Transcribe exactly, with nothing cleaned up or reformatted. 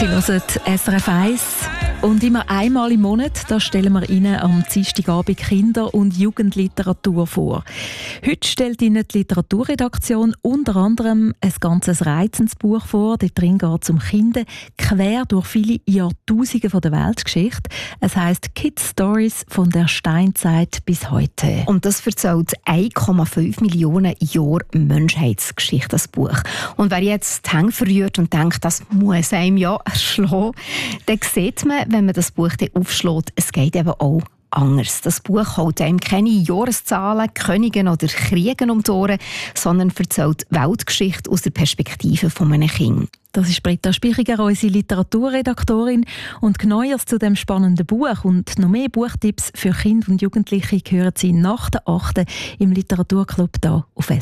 Sie hören S R F eins. Und immer einmal im Monat da stellen wir Ihnen am Dienstagabend Kinder- und Jugendliteratur vor. Heute stellt Ihnen die Literaturredaktion unter anderem ein ganzes reizendes Buch vor. Dort drin geht es um Kinder quer durch viele Jahrtausende von der Weltgeschichte. Es heisst «Kids Stories von der Steinzeit bis heute». Und das erzählt eins Komma fünf Millionen Jahre Menschheitsgeschichte, das Buch. Und wer jetzt die Hände verrührt und denkt, das muss einem ja erschlagen, dann sieht man, wenn man das Buch dann aufschlägt, es geht eben auch anders. Das Buch hält einem keine Jahreszahlen, Königen oder Kriegen um die Ohren, sondern erzählt Weltgeschichte aus der Perspektive von einem Kind. Das ist Britta Spichiger, unsere Literaturredaktorin. Und Neues zu dem spannenden Buch und noch mehr Buchtipps für Kinder und Jugendliche hören Sie nach der achten im Literaturclub hier auf S R F.